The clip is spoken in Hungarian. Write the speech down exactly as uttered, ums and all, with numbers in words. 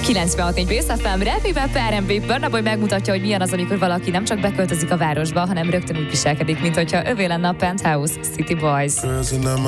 kilencvenhat négy Bész ef em, Refibe per em bé, Burna Boy megmutatja, hogy milyen az, amikor valaki nem csak beköltözik a városba, hanem rögtön úgy viselkedik, mint hogyha övé lenne a Penthouse, City Boys.